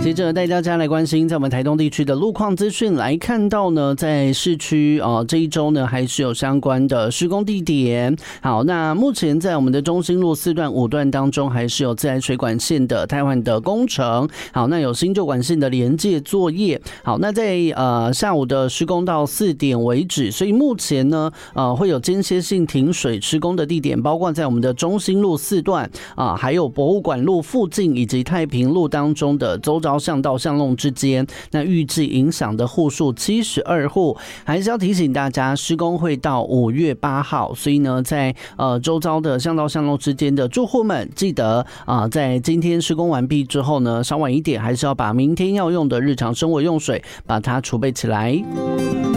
接着带大家来关心在我们台东地区的路况资讯，来看到呢，在市区这一周呢还是有相关的施工地点。好，那目前在我们的中心路4段5段当中，还是有自来水管线的汰换的工程。好，那有新旧管线的连接作业。好，那在下午的施工到4点为止，所以目前呢会有间歇性停水施工的地点，包括在我们的中心路4段还有博物馆路附近以及太平路当中的周遭巷道巷弄之间，那预计影响的户数72户，还是要提醒大家，施工会到5月8号，所以呢，在周遭的巷道巷弄之间的住户们，记得在今天施工完毕之后呢，稍晚一点还是要把明天要用的日常生活用水把它储备起来。